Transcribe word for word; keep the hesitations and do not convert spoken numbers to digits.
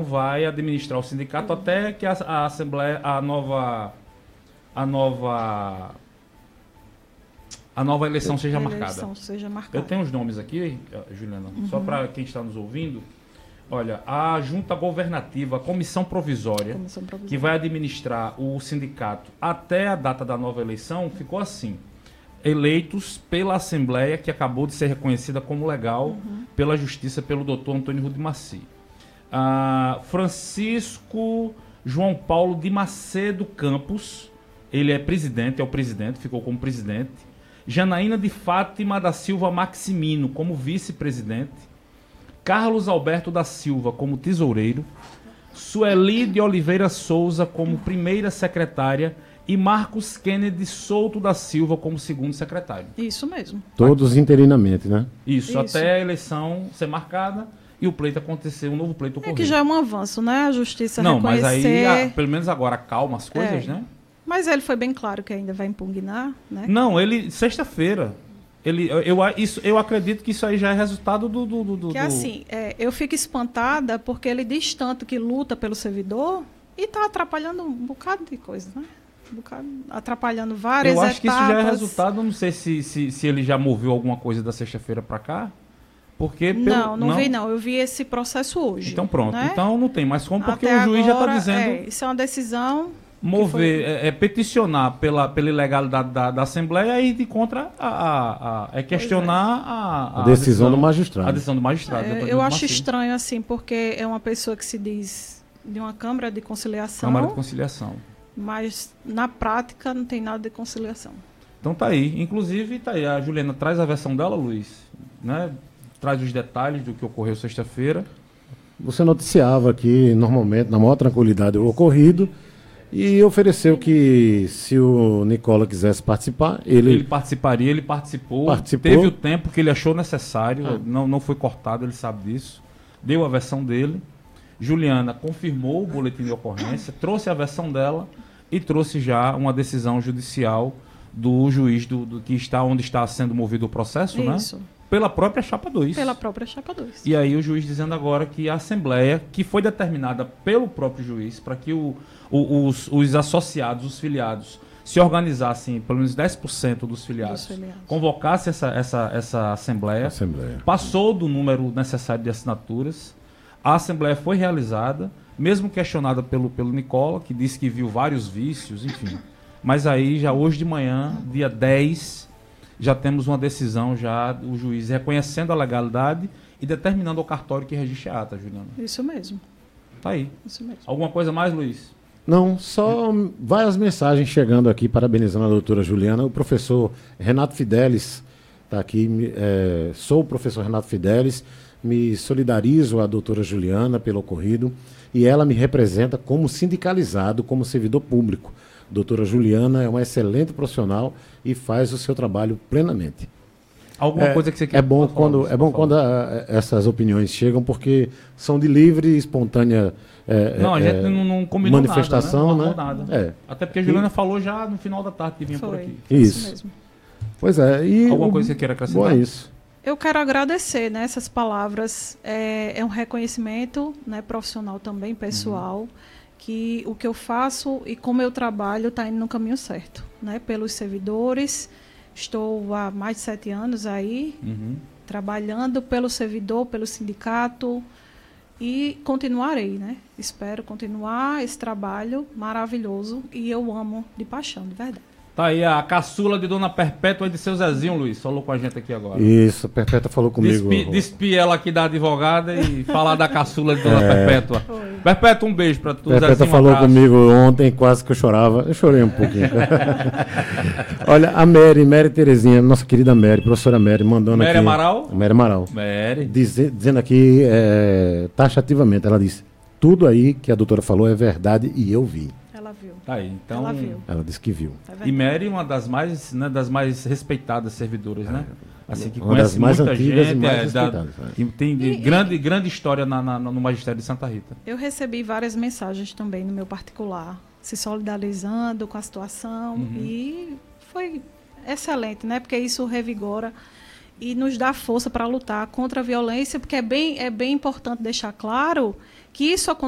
vai administrar o sindicato uhum. até que a, a Assembleia, a nova, a nova, a nova eleição, seja, a marcada. eleição seja marcada. Eu tenho os nomes aqui, Juliana, uhum. só para quem está nos ouvindo. Olha, a Junta Governativa, a Comissão Provisória, Comissão Provisória, que vai administrar o sindicato até a data da nova eleição, ficou assim. Eleitos pela Assembleia, que acabou de ser reconhecida como legal uhum. pela Justiça, pelo doutor Antônio Rudimacci. Ah, Francisco João Paulo de Macedo Campos, ele é presidente, é o presidente, ficou como presidente. Janaína de Fátima da Silva Maximino, como vice-presidente. Carlos Alberto da Silva, como tesoureiro. Sueli de Oliveira Souza, como primeira secretária. E Marcos Kennedy Souto da Silva como segundo secretário. Isso mesmo. Todos interinamente, né? Isso, Isso, até a eleição ser marcada e o pleito acontecer, um novo pleito ocorrer. É que já é um avanço, né? A justiça Não, reconhecer... mas aí, a, pelo menos agora, calma as coisas, é. né? Mas ele foi bem claro que ainda vai impugnar, né? Não, ele, sexta-feira, ele, eu, eu, isso, eu acredito que isso aí já é resultado do... do, do que do... assim, é, eu fico espantada porque ele diz tanto que luta pelo servidor e está atrapalhando um bocado de coisa, né? Um bocado, atrapalhando várias etapas. Eu acho etapas. que isso já é resultado, não sei se, se, se ele já moveu alguma coisa da sexta-feira para cá, porque... Pelo, não, não, não vi não, eu vi esse processo hoje. Então pronto, né? Então não tem mais como, porque Até o juiz agora, já está dizendo... É, isso é uma decisão... Mover, foi... é, é peticionar pela, pela ilegalidade da, da Assembleia e de contra a... a, a é questionar é. A, a, a, a decisão, decisão do magistrado. A decisão do magistrado. É, eu acho estranho assim, porque é uma pessoa que se diz de uma Câmara de Conciliação... Câmara de Conciliação. Mas, na prática, não tem nada de conciliação. Então tá aí. Inclusive, tá aí. A Juliana traz a versão dela, Luiz. Né? Traz os detalhes do que ocorreu sexta-feira. Você noticiava aqui, normalmente, na maior tranquilidade, o ocorrido. E ofereceu que, se o Nicola quisesse participar, ele... Ele participaria, ele participou. participou. Teve o tempo que ele achou necessário. Ah. Não, não foi cortado, ele sabe disso. Deu a versão dele. Juliana confirmou o boletim de ocorrência, trouxe a versão dela e trouxe já uma decisão judicial do juiz do, do que está onde está sendo movido o processo, Isso. né? Pela própria chapa dois. Pela própria chapa dois. E aí o juiz dizendo agora que a Assembleia, que foi determinada pelo próprio juiz para que o, o, os, os associados, os filiados, se organizassem, pelo menos dez por cento dos filiados, dos filiados. convocasse essa, essa, essa Assembleia, Assembleia, passou do número necessário de assinaturas, a Assembleia foi realizada, mesmo questionada pelo, pelo Nicola, que disse que viu vários vícios, enfim. Mas aí, já hoje de manhã, dia dez, já temos uma decisão, já o juiz reconhecendo a legalidade e determinando ao cartório que registre a ata, Juliana. Isso mesmo. Tá aí. Isso mesmo. Alguma coisa mais, Luiz? Não, só várias mensagens chegando aqui, parabenizando a doutora Juliana. O professor Renato Fidelis está aqui. É, sou o professor Renato Fidelis, me solidarizo à doutora Juliana pelo ocorrido e ela me representa como sindicalizado, como servidor público. A doutora Juliana é uma excelente profissional e faz o seu trabalho plenamente. Alguma é, coisa que você quer É bom falar, quando, é bom quando a, essas opiniões chegam, porque são de livre e espontânea é, não, a gente é, não, não combinou manifestação, nada, né? né? Nada. É. Até porque a Juliana e... falou já no final da tarde que vinha Foi. por aqui. Isso. Isso mesmo. Pois é. E Alguma o... coisa que você queira acrescentar? Bom, é isso. Eu quero agradecer, né, essas palavras. É, é um reconhecimento, né, profissional também, pessoal, uhum. que o que eu faço e como eu trabalho está indo no caminho certo, né, pelos servidores. Estou há mais de sete anos aí, uhum. trabalhando pelo servidor, pelo sindicato e continuarei, né? Espero continuar esse trabalho maravilhoso e eu amo de paixão, de verdade. Tá aí a caçula de Dona Perpétua e de seu Zezinho, Luiz. Falou com a gente aqui agora. Isso, a Perpétua falou comigo. Despi, despi ela aqui da advogada e falar da caçula de Dona é. Perpétua. Foi. Perpétua, um beijo pra tu, Perpétua Zezinho. falou um comigo ontem, quase que eu chorava. Eu chorei um pouquinho. Olha, a Mary, Mary Terezinha, nossa querida Mary, professora Mary, mandando Mary aqui... Amaral? Mary Amaral. Mary. Diz, dizendo aqui, é, taxativamente, ela disse, tudo aí que a doutora falou é verdade e eu vi. Ela viu. Tá aí, então... Ela viu. Ela disse que viu. É e Mary, uma das mais, né, das mais respeitadas servidoras, é. né? Assim, que uma das conhece mais muita antigas gente, e mais é, respeitadas. Da, que tem E, grande, e, grande história na, na, no magistério de Santa Rita. Eu recebi várias mensagens também no meu particular, se solidarizando com a situação, uhum. e foi excelente, né? Porque isso revigora e nos dá força para lutar contra a violência, porque é bem, é bem importante deixar claro que isso acontece